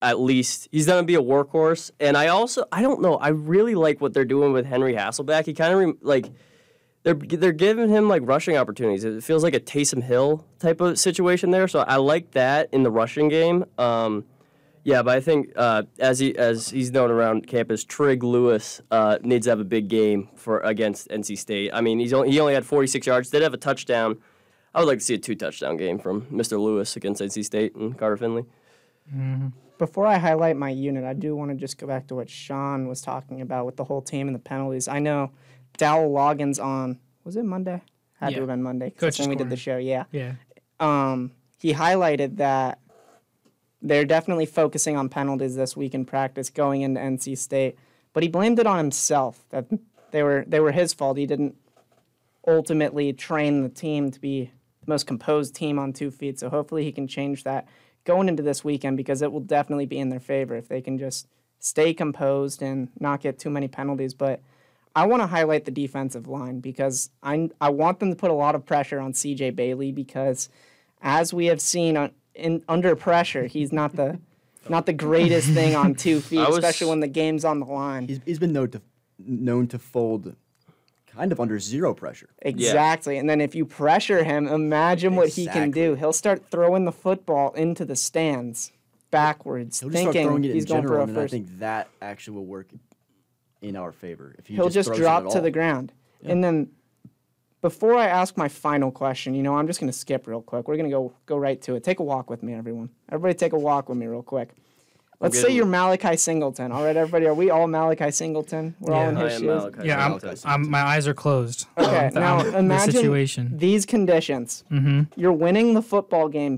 at least he's going to be a workhorse. And I don't know, I really like what they're doing with Henry Hasselbeck. He kind of they're giving him like rushing opportunities. It feels like a Taysom Hill type of situation there. So I like that in the rushing game. Yeah, but I think as he's known around campus, Trig Lewis needs to have a big game against NC State. I mean, he only had 46 yards. Did have a touchdown. I would like to see a 2-touchdown game from Mr. Lewis against NC State and Carter Finley. Mm-hmm. Before I highlight my unit, I do want to just go back to what Sean was talking about with the whole team and the penalties. I know Dowell Loggins was it Monday? Had to have been Monday. That's when we did the show, yeah. Yeah. He highlighted that they're definitely focusing on penalties this week in practice going into NC State, but he blamed it on himself, that they were his fault. He didn't ultimately train the team to be the most composed team on 2 feet, so hopefully he can change that going into this weekend, because it will definitely be in their favor if they can just stay composed and not get too many penalties. But I want to highlight the defensive line, because I want them to put a lot of pressure on C.J. Bailey, because as we have seen under pressure, he's not the greatest thing on 2 feet, especially when the game's on the line. He's been known to fold kind of under zero pressure. Exactly. Yeah. And then if you pressure him, imagine what he can do. He'll start throwing the football into the stands backwards, thinking he's going for a first. And I think that actually will work in our favor. If he'll just drop to the ground. Yeah. And then before I ask my final question, I'm just going to skip real quick. We're going to go right to it. Take a walk with me, everyone. Everybody take a walk with me real quick. Let's say you're Malachi Singleton. All right, everybody, are we all Malachi Singleton? We're all in his shoes? My eyes are closed. Okay, now imagine situation. These conditions. Mm-hmm. You're winning the football game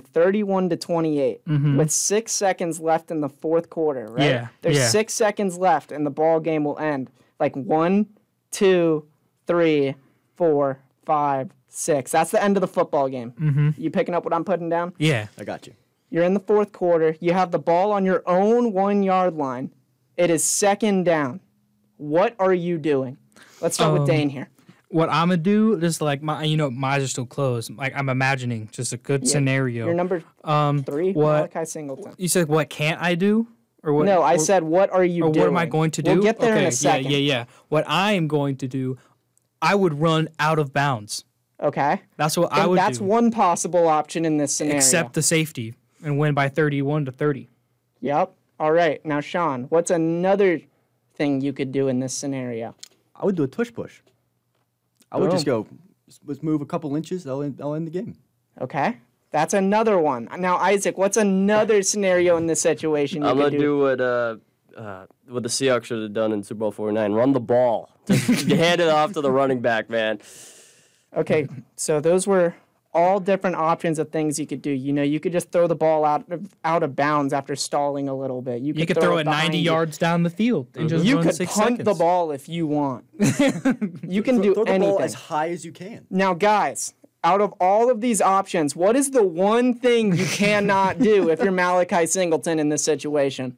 31-28 with 6 seconds left in the fourth quarter, right? Yeah. There's 6 seconds left, and the ball game will end. Like 1, 2, 3, 4, 5, 6. That's the end of the football game. Mm-hmm. You picking up what I'm putting down? Yeah. I got you. You're in the fourth quarter. You have the ball on your own 1-yard line. It is second down. What are you doing? Let's start with Dane here. What I'm going to do, just like, my eyes are still closed. Like, I'm imagining just a good scenario. You're number 3, Malachi Singleton. You said, what can't I do? Or what? No, I said, what are you doing? What am I going to do? We'll get there in a second. Yeah. What I am going to do, I would run out of bounds. Okay. That's what I would do. That's one possible option in this scenario. Except the safety. And win by 31-30. Yep. All right. Now, Sean, what's another thing you could do in this scenario? I would do a tush push. I would just go, let's move a couple inches, I'll end the game. Okay. That's another one. Now, Isaac, what's another scenario in this situation I'm going to do what the Seahawks should have done in Super Bowl 49. Run the ball. Just hand it off to the running back, man. Okay. So those were all different options of things you could do. You could just throw the ball out of bounds after stalling a a bit. You could throw it 90 yards down the field and just you run could 6 punt seconds. the ball if you want. You can do throw the anything. ball as high as you can. Now, guys, out of all of these options, what is the one thing you cannot do if you're Malachi Singleton in this situation?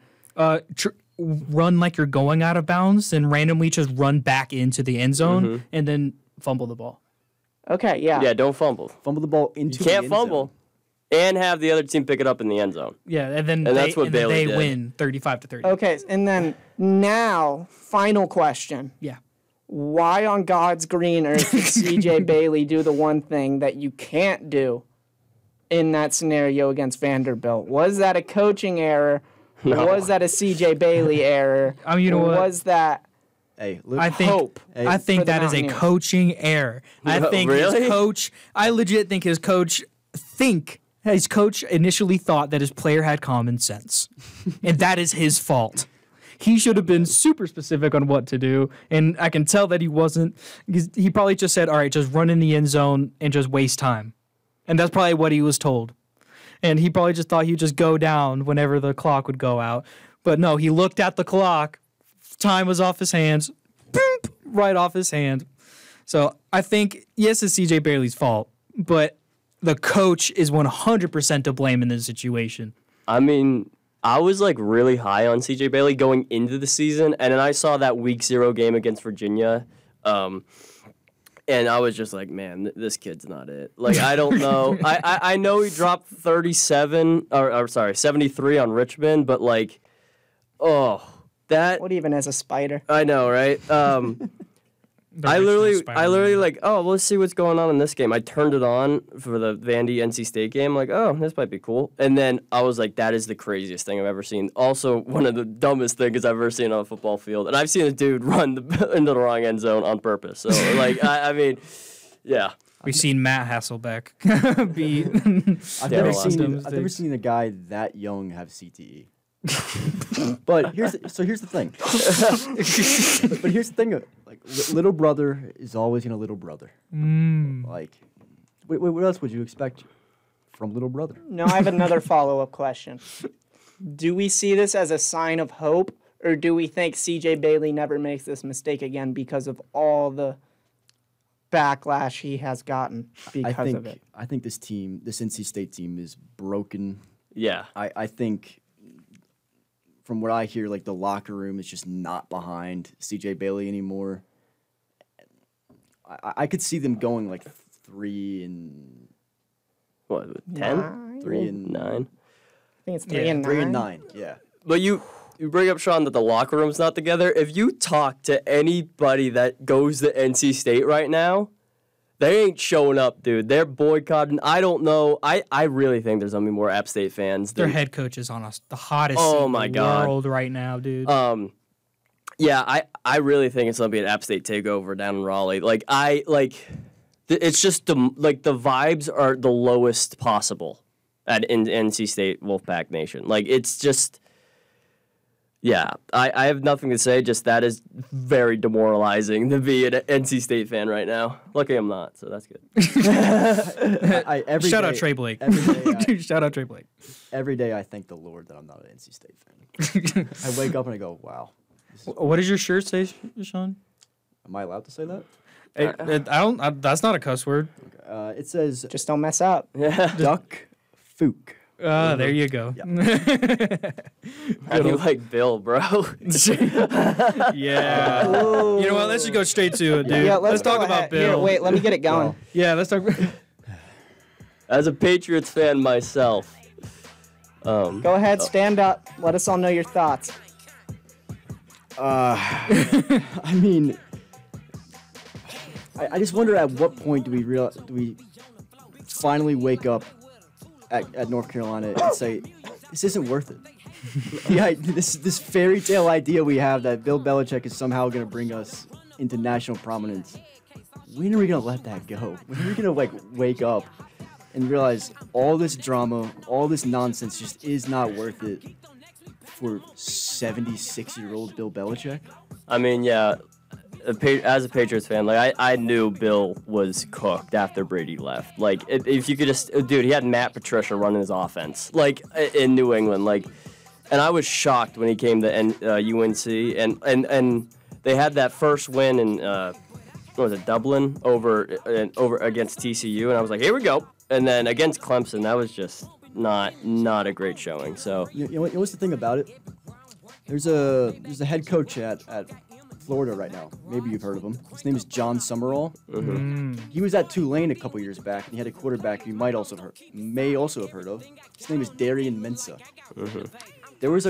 Run like you're going out of bounds and randomly just run back into the end zone and then fumble the ball. Okay, yeah. Yeah, don't fumble. Fumble the ball into the end zone. You can't fumble and have the other team pick it up in the end zone. Yeah, and then that's what Bailey they win 35-30. Okay, and then now, final question. Yeah. Why on God's green earth did C.J. Bailey do the one thing that you can't do in that scenario against Vanderbilt? Was that a coaching error? No. Was that a C.J. Bailey error? You know what? Was that... Hey, I think that is a coaching error. I think his coach. I legit think his coach initially thought that his player had common sense, and that is his fault. He should have been super specific on what to do, and I can tell that he wasn't. Because he probably just said, "All right, just run in the end zone and just waste time," and that's probably what he was told. And he probably just thought he'd just go down whenever the clock would go out. But no, he looked at the clock. Time was off his hands. Boop, right off his hand. So I think, yes, it's C.J. Bailey's fault, but the coach is 100% to blame in this situation. I mean, I was like really high on C.J. Bailey going into the season, and then I saw that Week 0 game against Virginia. And I was just like, man, this kid's not it. Like, I don't know. I know he dropped 73 on Richmond, but like, that. What even as a spider? I know, right? I literally like, oh, let's see what's going on in this game. I turned it on for the Vandy NC State game. Like, oh, this might be cool. And then I was like, that is the craziest thing I've ever seen. Also, one of the dumbest things I've ever seen on a football field. And I've seen a dude run into the wrong end zone on purpose. So, like, I mean, yeah. We've seen Matt Hasselbeck be. I've never seen a guy that young have CTE. But here's the thing. but here's the thing. Like, little brother is always gonna little brother. Like, what else would you expect from little brother? No, I have another follow-up question. Do we see this as a sign of hope, or do we think CJ Bailey never makes this mistake again because of all the backlash he has gotten because of it? I think this NC State team, is broken. Yeah. I think, from what I hear, like, the locker room is just not behind CJ Bailey anymore. I could see them going like 3-10? 3-9. I think it's 3-9. 3-9, yeah. But you bring up, Sean, that the locker room's not together. If you talk to anybody that goes to NC State right now, they ain't showing up, dude. They're boycotting. I don't know. I really think there's gonna be more App State fans. Their head coach is on the hottest seat in the world right now, dude. Yeah, I really think it's gonna be an App State takeover down in Raleigh. It's just the vibes are the lowest possible in NC State Wolfpack Nation. Like, it's just. Yeah, I have nothing to say. Just that is very demoralizing to be an NC State fan right now. Lucky I'm not, so that's good. Shout out Trey Blake. Shout out Trey Blake. Every day I thank the Lord that I'm not an NC State fan. I wake up and I go, wow. What does your shirt say, Sean? Am I allowed to say that? I don't. That's not a cuss word. Okay. It says, Just don't mess up. Duck Fook. There you go. How do you like Bill, bro? Yeah. You know what? Let's just go straight to it, dude. Yeah, let's talk about Bill. Here, wait, let me get it going. Yeah, let's talk. As a Patriots fan myself. Go ahead, stand up. Let us all know your thoughts. I mean, I just wonder, at what point do we finally wake up at North Carolina and say, this isn't worth it. This fairy tale idea we have that Bill Belichick is somehow going to bring us into national prominence. When are we going to let that go? When are we going to wake up and realize all this drama, all this nonsense just is not worth it for 76-year-old Bill Belichick? I mean, yeah. As a Patriots fan, like, I knew Bill was cooked after Brady left. Like, if you could just, dude, he had Matt Patricia running his offense, like, in New England, like, and I was shocked when he came to UNC, and they had that first win in what was it, Dublin over against TCU, and I was like, here we go, and then against Clemson, that was just not a great showing. So you know what's the thing about it? There's a head coach at Florida right now. Maybe you've heard of him. His name is John Summerall. He was at Tulane a couple years back, and he had a quarterback you may also have heard of. His name is Darian Mensah. There was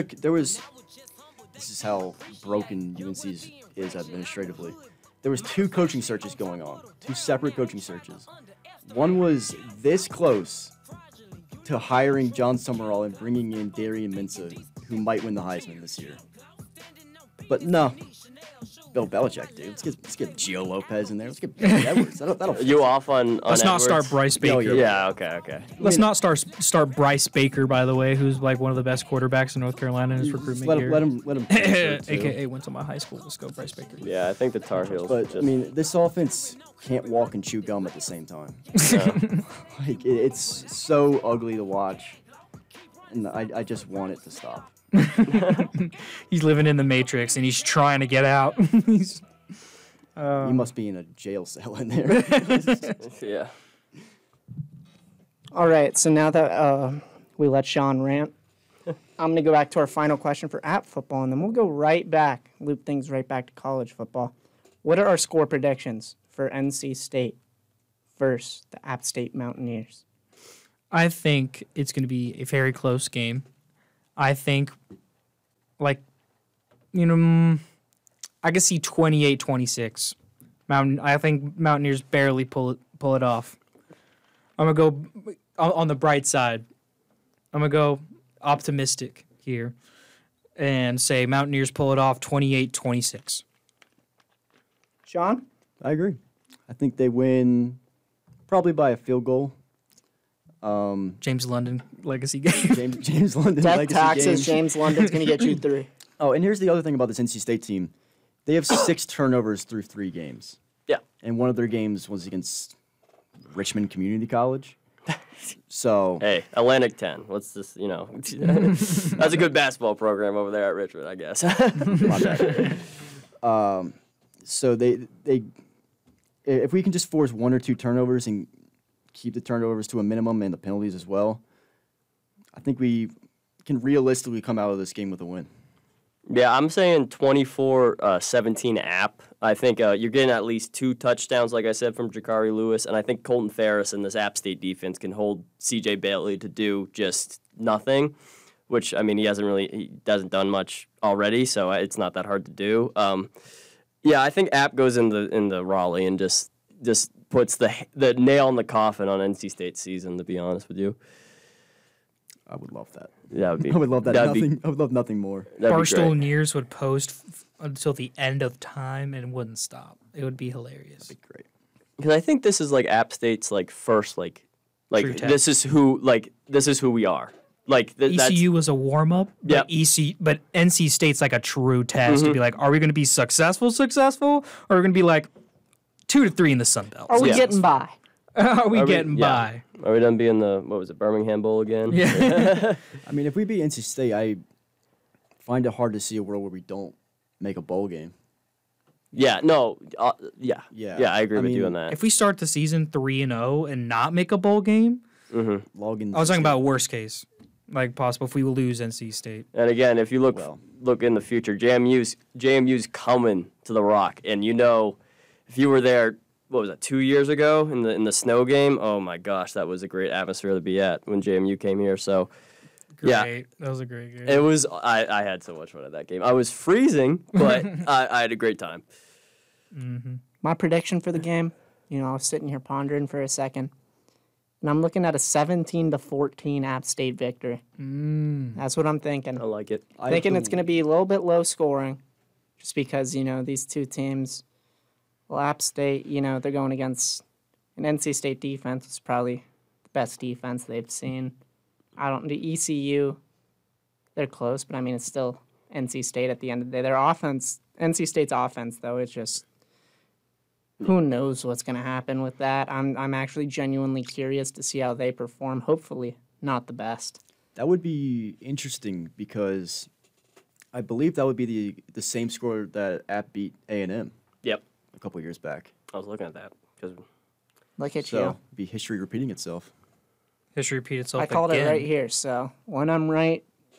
this is how broken UNC is administratively. There was 2 coaching searches going on, 2 separate coaching searches. One was this close to hiring John Summerall and bringing in Darian Mensah, who might win the Heisman this year. But no. Bill Belichick, dude. Let's get Gio Lopez in there. Let's get Billy Edwards. That'll you off on Let's not Edwards? start Bryce Baker. Yeah, okay. Let's not start Bryce Baker, by the way, who's like one of the best quarterbacks in North Carolina in his recruitment year. Let him AKA went to my high school. Let's go Bryce Baker. Yeah, I think the Tar Heels. But I mean, this offense can't walk and chew gum at the same time. Like, it's so ugly to watch, and I just want it to stop. He's living in the Matrix and he's trying to get out. He must be in a jail cell in there. Yeah. All right, so now that we let Sean rant, I'm going to go back to our final question for app football, and then we'll go right back, loop things right back to college football. What are our score predictions for NC State versus the App State Mountaineers? I think it's going to be a very close game. I think, I can see 28-26. I think Mountaineers barely pull it off. I'm going to go on the bright side. I'm going to go optimistic here and say Mountaineers pull it off 28-26. Sean? I agree. I think they win probably by a field goal. James London legacy game. James London Death legacy taxes, game. James London's going to get you 3. Oh, and here's the other thing about this NC State team. They have 6 turnovers through 3 games. Yeah. And one of their games was against Richmond Community College. So Hey, Atlantic 10. What's this? That's a good basketball program over there at Richmond, I guess. my bad. So they if we can just force 1 or 2 turnovers and keep the turnovers to a minimum and the penalties as well, I think we can realistically come out of this game with a win. Yeah, I'm saying 24-17 App. I think you're getting at least 2 touchdowns, like I said, from Jakari Lewis, and I think Colton Ferris and this App State defense can hold C.J. Bailey to do just nothing, which, I mean, he hasn't done much already, so it's not that hard to do. Yeah, I think App goes in the Raleigh and just puts the nail in the coffin on NC State's season, to be honest with you. I would love that. That would be, I would love that. that'd I would love nothing more. That'd be Barstool great. Nears would post until the end of time and wouldn't stop. It would be hilarious. That'd be great. Because I think this is like App State's first True test. this is who we are. ECU was a warm up, but Yep. but NC State's like a true test to be like, are we going to be successful, or are we going to be like 2 to 3 in the Sun Belt? Are we Yeah. getting by? Are we Are we- getting yeah. by? Are we done being the Birmingham Bowl again? Yeah. I mean, if we beat NC State, I find it hard to see a world where we don't make a bowl game. Yeah. No. Yeah. Yeah. Yeah. I agree I with you mean, on that. If we start the season 3-0 and not make a bowl game, Logan. I was talking about worst case, like possible if we will lose NC State. And again, if you Well. look in the future, JMU's coming to the Rock, and if you were there, what was that, 2 years ago in the snow game? Oh my gosh, that was a great atmosphere to be at when JMU came here. So Great. Yeah. That was a great game. it was. I had so much fun at that game. I was freezing, but I had a great time. My prediction for the game, I was sitting here pondering for a second, and I'm looking at a 17-14 App State victory. That's what I'm thinking. I like it. Thinking it's going to be a little bit low scoring, just because, these two teams, well, App State, they're going against an NC State defense. It's probably the best defense they've seen. The ECU, they're close, but I mean, it's still NC State at the end of the day. Their offense, NC State's offense, though, it's just, who knows what's going to happen with that. I'm actually genuinely curious to see how they perform. Hopefully, not the best. That would be interesting because I believe that would be the same score that App beat A&M Yep. a couple years back. I was looking at that because Look at So you. it'd be history repeating itself. History repeat itself I called again. it right here. So when I'm right,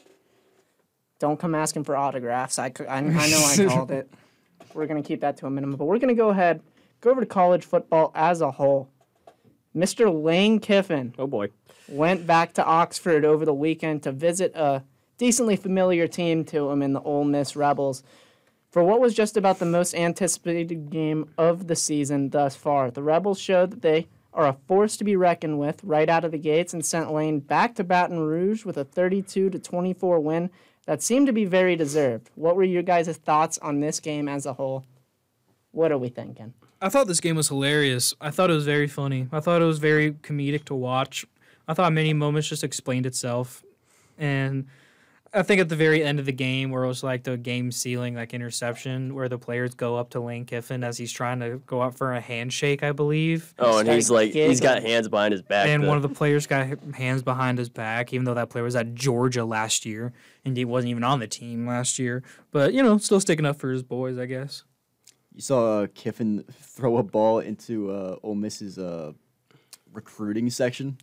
don't come asking for autographs. I know I called it. We're going to keep that to a minimum. But we're going to go over to college football as a whole. Mr. Lane Kiffin oh boy. went back to Oxford over the weekend to visit a decently familiar team to him in the Ole Miss Rebels for what was just about the most anticipated game of the season thus far. The Rebels showed that they are a force to be reckoned with right out of the gates and sent Lane back to Baton Rouge with a 32-24 win that seemed to be very deserved. What were your guys' thoughts on this game as a whole? What are we thinking? I thought this game was hilarious. I thought it was very funny. I thought it was very comedic to watch. I thought many moments just explained itself. And I think at the very end of the game where it was like the game sealing interception where the players go up to Lane Kiffin as he's trying to go out for a handshake, I believe. Oh, and he's Giggling. got hands behind his back. And one of the players got hands behind his back, even though that player was at Georgia last year and he wasn't even on the team last year. But, still sticking up for his boys, I guess. You saw Kiffin throw a ball into Ole Miss's recruiting section.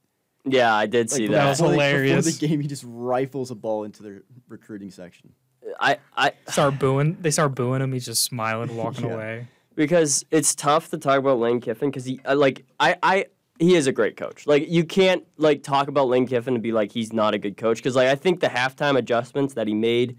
Yeah, I did see that was that. hilarious. Before the game, he just rifles a ball into their recruiting section. start booing. They start booing him. He's just smiling, walking away. Because it's tough to talk about Lane Kiffin because he he is a great coach. Like you can't like talk about Lane Kiffin and be like he's not a good coach because like I think the halftime adjustments that he made